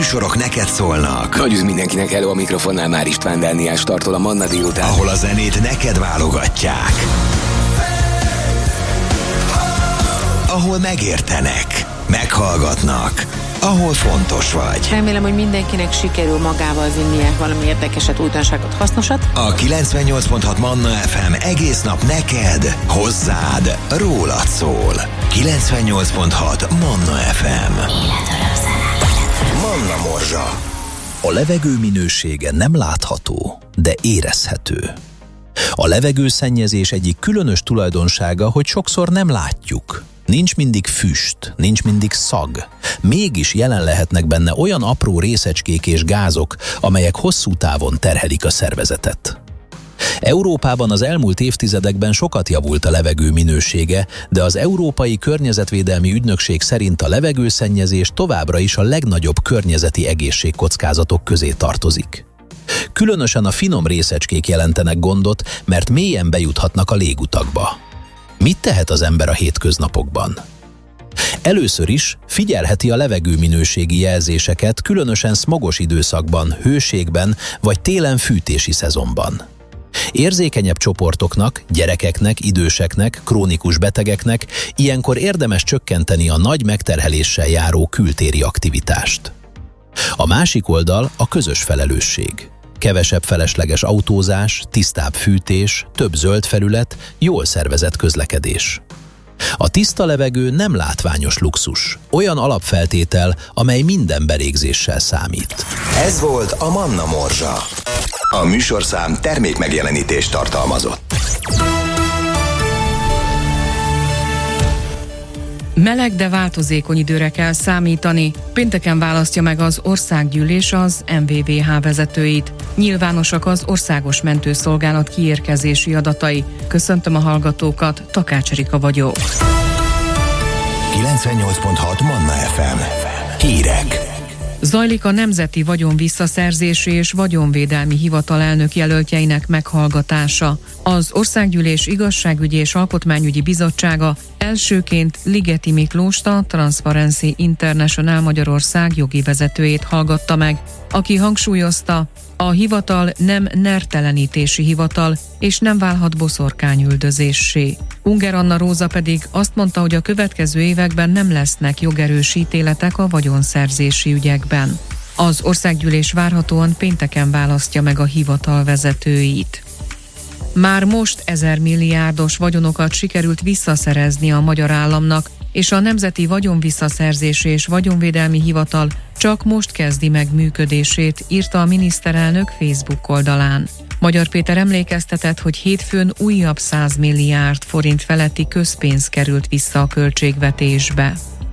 műsorok neked szólnak. Nagyüz mindenkinek, hello, a mikrofonnál már István Dániel startol a Manna délután. Ahol a zenét neked válogatják. Ahol megértenek, meghallgatnak, ahol fontos vagy. Remélem, hogy mindenkinek sikerül magával vinnie valami érdekeset, újdonságot, hasznosat. A 98.6 Manna FM egész nap neked, hozzád, rólad szól. 98.6 Manna FM. Manna Morzsa. A levegő minősége nem látható, de érezhető. A levegőszennyezés egyik különös tulajdonsága, hogy sokszor nem látjuk. Nincs mindig füst, nincs mindig szag. Mégis jelen lehetnek benne olyan apró részecskék és gázok, amelyek hosszú távon terhelik a szervezetet. Európában az elmúlt évtizedekben sokat javult a levegő minősége, de az Európai Környezetvédelmi Ügynökség szerint a levegőszennyezés továbbra is a legnagyobb környezeti egészségkockázatok közé tartozik. Különösen a finom részecskék jelentenek gondot, mert mélyen bejuthatnak a légutakba. Mit tehet az ember a hétköznapokban? Először is figyelheti a levegőminőségi jelzéseket, különösen szmogos időszakban, hőségben vagy télen fűtési szezonban. Érzékenyebb csoportoknak, gyerekeknek, időseknek, krónikus betegeknek ilyenkor érdemes csökkenteni a nagy megterheléssel járó kültéri aktivitást. A másik oldal a közös felelősség. Kevesebb felesleges autózás, tisztább fűtés, több zöld felület, jól szervezett közlekedés. A tiszta levegő nem látványos luxus, olyan alapfeltétel, amely minden belégzéssel számít. Ez volt a Manna Morzsa. A műsorszám termékmegjelenítést tartalmazott. Meleg, de változékony időre kell számítani. Pénteken választja meg az Országgyűlés az MVVH vezetőit. Nyilvánosak az Országos Mentőszolgálat kiérkezési adatai. Köszöntöm a hallgatókat, Takács Erika vagyok. 98.6 Manna FM. Hírek. Zajlik a Nemzeti Vagyonvisszaszerzési és Vagyonvédelmi Hivatal elnök jelöltjeinek meghallgatása. Az Országgyűlés Igazságügyi és Alkotmányügyi Bizottsága elsőként Ligeti Miklóst, a Transparency International Magyarország jogi vezetőjét hallgatta meg, aki hangsúlyozta, a hivatal nem nertelenítési hivatal, és nem válhat boszorkányüldözéssé. Unger Anna Róza pedig azt mondta, hogy a következő években nem lesznek jogerős ítéletek a vagyonszerzési ügyekben. Az Országgyűlés várhatóan pénteken választja meg a hivatal vezetőit. Már most 1000 milliárdos vagyonokat sikerült visszaszerezni a magyar államnak, és a Nemzeti Vagyonvisszaszerzési és Vagyonvédelmi Hivatal csak most kezdi meg működését, írta a miniszterelnök Facebook oldalán. Magyar Péter emlékeztetett, hogy hétfőn újabb 100 milliárd forint feletti közpénz került vissza a költségvetésbe.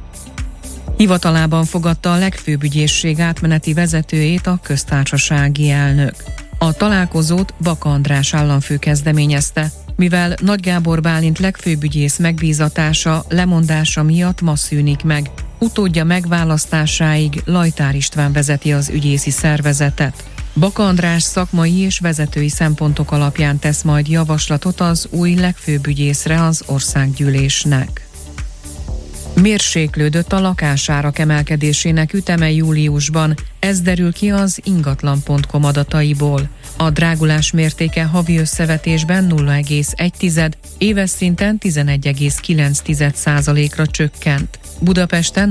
Hivatalában fogadta a legfőbb ügyészség átmeneti vezetőjét a köztársasági elnök. A találkozót Baka András államfő kezdeményezte, mivel Nagy Gábor Bálint legfőbb ügyész megbízatása, lemondása miatt ma szűnik meg. Utódja megválasztásáig Lajtár István vezeti az ügyészi szervezetet. Baka András szakmai és vezetői szempontok alapján tesz majd javaslatot az új legfőbb ügyészre az Országgyűlésnek. Mérséklődött a lakásárak emelkedésének üteme júliusban, ez derül ki az ingatlan.com adataiból. A drágulás mértéke havi összevetésben 0,1, éves szinten 11,9%-ra csökkent. Budapesten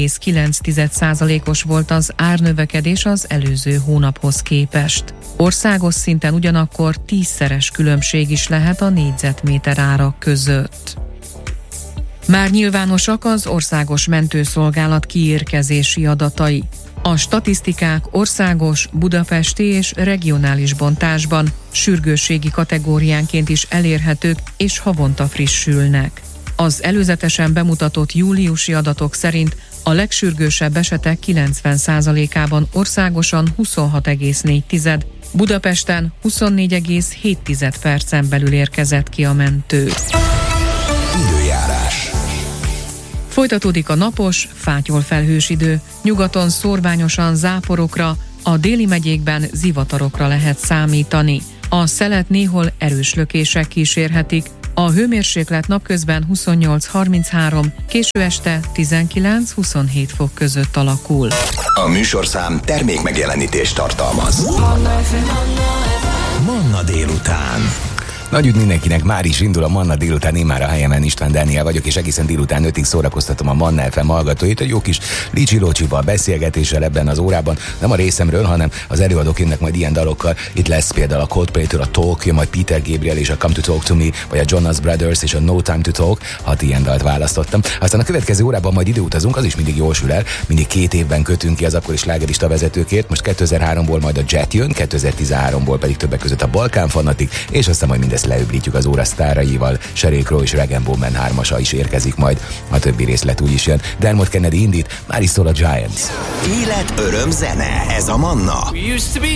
0,9%-os volt az árnövekedés az előző hónaphoz képest. Országos szinten ugyanakkor 10-szeres különbség is lehet a négyzetméter árak között. Már nyilvánosak az Országos Mentőszolgálat kiérkezési adatai. A statisztikák országos, budapesti és regionális bontásban, sürgősségi kategóriánként is elérhetők és havonta frissülnek. Az előzetesen bemutatott júliusi adatok szerint a legsürgősebb esetek 90%-ában országosan 26,4, Budapesten 24,7 percen belül érkezett ki a mentő. Időjárás. Folytatódik a napos, fátyol-felhős idő, nyugaton szórványosan záporokra, a déli megyékben zivatarokra lehet számítani. A szelet néhol erős lökések kísérhetik, A hőmérséklet napközben 28-33, késő este 19-27 fok között alakul. A műsorszám termék megjelenítést tartalmaz. Manna délután. Nagy üdv mindenkinek, már is indul a Manna délután, én már a helyemen István Dániel vagyok, és egészen délután 5-ig szórakoztatom a Manna FM hallgatóit egy jó kis licsilócsival, beszélgetéssel ebben az órában, nem a részemről, hanem az előadók jönnek majd ilyen dalokkal. Itt lesz például a Coldplay-től a Talk, jön majd Peter Gabriel és a Come to Talk to Me, vagy a Jonas Brothers és a No Time to Talk, 6 ilyen dalt választottam. Aztán a következő órában majd időutazunk, az is mindig jól sül el, mindig 2 évben kötünk ki az akkori slágerista vezetőkért, most 2003-ból majd a Jet jön, 2013-ból pedig többek között a Balkán Fanatik, és aztán majd mindezt leöblítjük az óra sztáraival, Sheryl Crow és Rag & Bowman 3-asa is érkezik majd, a többi részlet úgy is jön. Dermot Kennedy indít, már is szól a Giants. Élet, öröm, zene, ez a Manna.